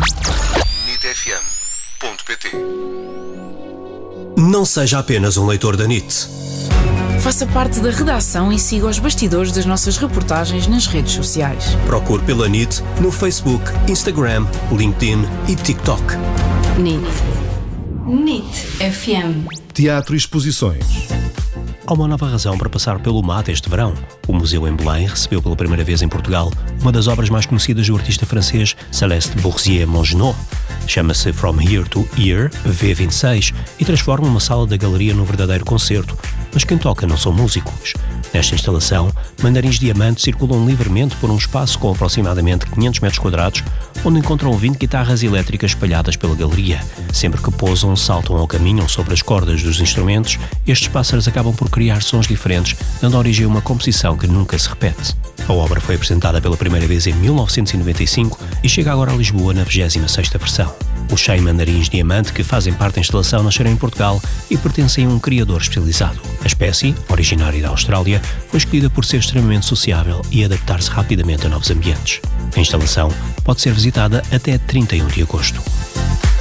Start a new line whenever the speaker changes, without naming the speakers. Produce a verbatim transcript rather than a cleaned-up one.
nit f m ponto p t.
Não seja apenas um leitor da N I T.
Faça parte da redação e siga os bastidores das nossas reportagens nas redes sociais.
Procure pela N I T no Facebook, Instagram, LinkedIn e TikTok.
N I T. N I T F M.
Teatro e exposições.
Há uma nova razão para passar pelo M A T este verão. O Museu em Belém recebeu pela primeira vez em Portugal uma das obras mais conhecidas do artista francês Céleste Boursier-Mongenod. Chama-se From Here to Here, V vinte e seis, e transforma uma sala da galeria num verdadeiro concerto. Mas quem toca não são músicos. Nesta instalação, mandarins diamantes circulam livremente por um espaço com aproximadamente quinhentos metros quadrados, onde encontram vinte guitarras elétricas espalhadas pela galeria. Sempre que pousam, saltam ou caminham sobre as cordas dos instrumentos, estes pássaros acabam por criar sons diferentes, dando origem a uma composição que nunca se repete. A obra foi apresentada pela primeira vez em mil novecentos e noventa e cinco e chega agora a Lisboa na vigésima sexta versão. Os cem mandarins diamante que fazem parte da instalação nasceram em Portugal e pertencem a um criador especializado. A espécie, originária da Austrália, foi escolhida por ser extremamente sociável e adaptar-se rapidamente a novos ambientes. A instalação pode ser visitada até trinta e um de agosto.